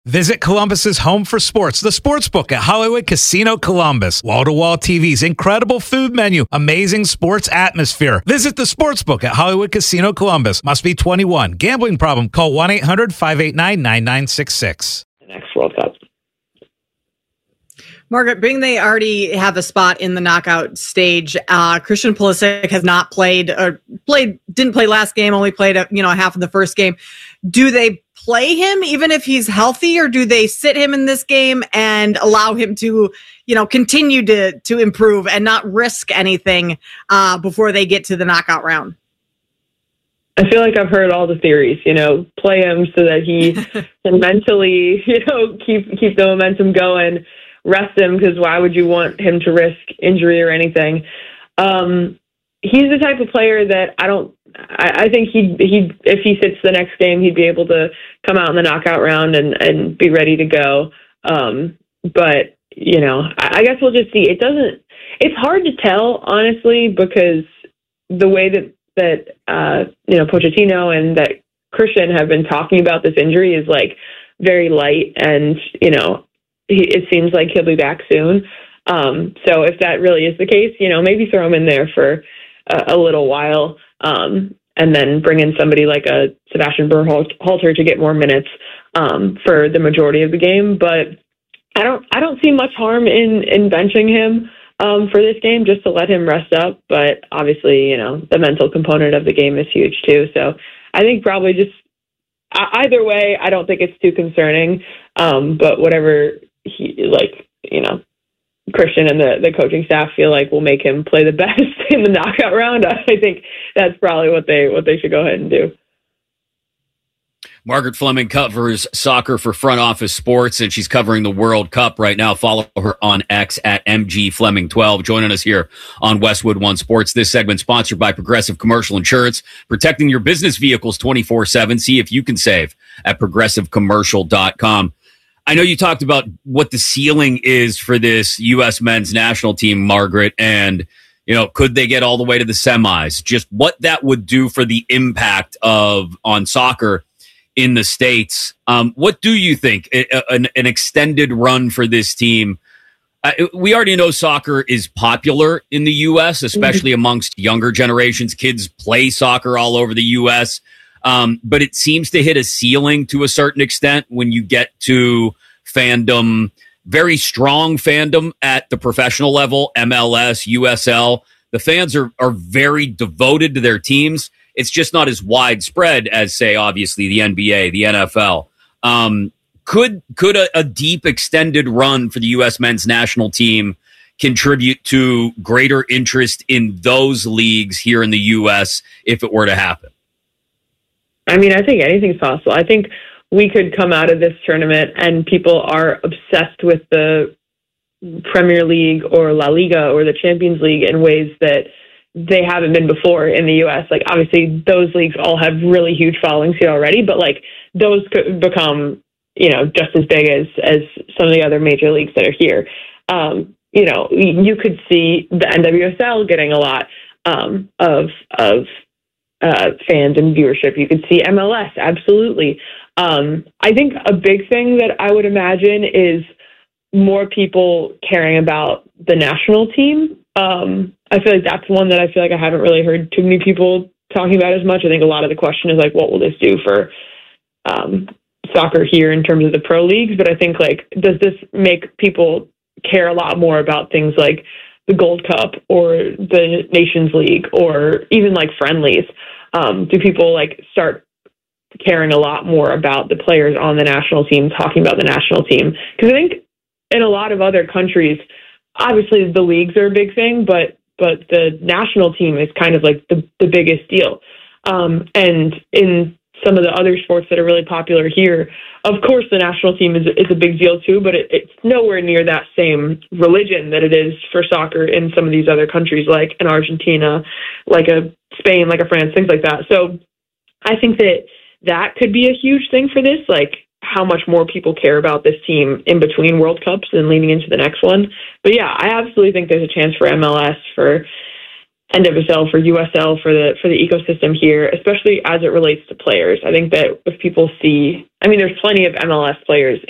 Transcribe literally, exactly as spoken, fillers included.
Visit Columbus's home for sports, the Sportsbook at Hollywood Casino Columbus. Wall-to-wall T Vs, incredible food menu, amazing sports atmosphere. Visit the Sportsbook at Hollywood Casino Columbus. Must be twenty-one. Gambling problem? Call one eight hundred five eight nine nine nine six six. The next World Cup. Margaret, being they already have a spot in the knockout stage, uh, Christian Pulisic has not played or played, didn't play last game, only played, a, you know, half of the first game. Do they play him even if he's healthy, or do they sit him in this game and allow him to, you know, continue to, to improve and not risk anything uh, before they get to the knockout round? I feel like I've heard all the theories, you know, play him so that he can mentally, you know, keep, keep the momentum going. Rest him, because why would you want him to risk injury or anything? Um, he's the type of player that I don't. I, I think he he if he sits the next game, he'd be able to come out in the knockout round and, and be ready to go. Um, but you know, I, I guess we'll just see. It doesn't. It's hard to tell, honestly, because the way that that uh, you know Pochettino and that Christian have been talking about this injury is like very light, and you know. He, it seems like he'll be back soon. Um, so if that really is the case, you know, maybe throw him in there for a, a little while, um, and then bring in somebody like a Sebastian Berhalter to get more minutes um, for the majority of the game. But I don't, I don't see much harm in in benching him um, for this game, just to let him rest up. But obviously, you know, the mental component of the game is huge too. So I think probably just either way, I don't think it's too concerning. Um, but whatever. He like you know Christian and the, the coaching staff feel like will make him play the best in the knockout round. I think that's probably what they what they should go ahead and do. Margaret Fleming covers soccer for Front Office Sports, and she's covering the World Cup right now. Follow her on X at M G Fleming twelve. Joining us here on Westwood One Sports. This segment sponsored by Progressive Commercial Insurance, protecting your business vehicles twenty-four seven. See if you can save at progressive commercial dot com. I know you talked about what the ceiling is for this U S men's national team, Margaret, and, you know, could they get all the way to the semis? Just what that would do for the impact of on soccer in the States. Um, what do you think? An, an extended run for this team? Uh, we already know soccer is popular in the U S, especially amongst younger generations. Kids play soccer all over the U S, Um, but it seems to hit a ceiling to a certain extent when you get to fandom, very strong fandom at the professional level, M L S, U S L. The fans are, are very devoted to their teams. It's just not as widespread as, say, obviously the N B A, the N F L. Um, could could a, a deep extended run for the U S men's national team contribute to greater interest in those leagues here in the U S if it were to happen? I mean, I think anything's possible. I think we could come out of this tournament and people are obsessed with the Premier League or La Liga or the Champions League in ways that they haven't been before in the U S. Like, obviously, those leagues all have really huge followings here already, but, like, those could become, you know, just as big as, as some of the other major leagues that are here. Um, you know, you could see the N W S L getting a lot um, of of Uh, fans and viewership. You could see M L S, absolutely. Um, I think a big thing that I would imagine is more people caring about the national team. Um, I feel like that's one that I feel like I haven't really heard too many people talking about as much. I think a lot of the question is like, what will this do for um, soccer here in terms of the pro leagues? But I think, like, does this make people care a lot more about things like the Gold Cup or the Nations League or even like friendlies? Um, do people like start caring a lot more about the players on the national team, talking about the national team? Because I think in a lot of other countries, obviously the leagues are a big thing, but but the national team is kind of like the, the biggest deal. Um, and in some of the other sports that are really popular here, of course, the national team is, is a big deal too, but it, it's nowhere near that same religion that it is for soccer in some of these other countries, like in Argentina, like a Spain, like a France, things like that. So I think that that could be a huge thing for this, like how much more people care about this team in between World Cups and leading into the next one. But yeah, I absolutely think there's a chance for M L S, for N W S L, for U S L, for the for the ecosystem here, especially as it relates to players. I think that if people see, I mean, there's plenty of M L S players